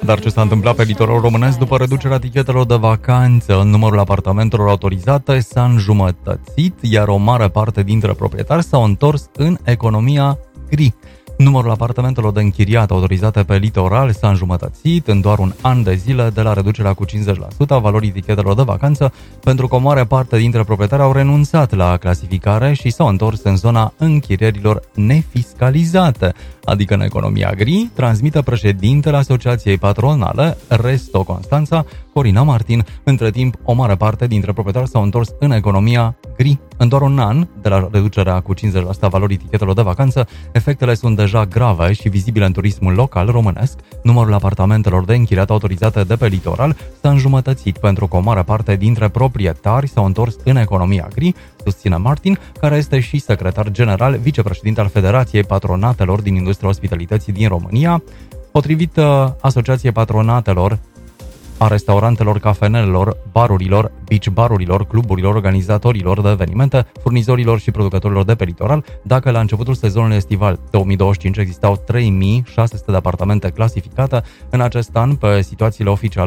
Dar ce s-a întâmplat pe litoralul românesc după reducerea tichetelor de vacanță? Numărul apartamentelor autorizate s-a înjumătățit, iar o mare parte dintre proprietari s-au întors în economia gri. Numărul apartamentelor de închiriat autorizate pe litoral s-a înjumătățit în doar un an de zile de la reducerea cu 50% a valorii tichetelor de vacanță, pentru că o mare parte dintre proprietari au renunțat la clasificare și s-au întors în zona închirierilor nefiscalizate, adică în economia gri, transmite președintele Asociației Patronale, Resto Constanța, Corina Martin. Între timp, o mare parte dintre proprietari s-au întors în economia gri. În doar un an de la reducerea cu 50% a valorii tichetelor de vacanță, efectele sunt deja grave și vizibile în turismul local românesc. Numărul apartamentelor de închiriat autorizate de pe litoral s-a înjumătățit pentru că o mare parte dintre proprietari s-au întors în economia gri, susține Martin, care este și secretar general, vicepreședinte al Federației Patronatelor din Industria Ospitalității din România. Potrivit Asociației Patronatelor a restaurantelor, cafenelelor, barurilor, beach barurilor, cluburilor, organizatorilor de evenimente, furnizorilor și producătorilor de pe litoral, dacă la începutul sezonului estival 2025 existau 3600 de apartamente clasificate, în acest an, pe situațiile oficiale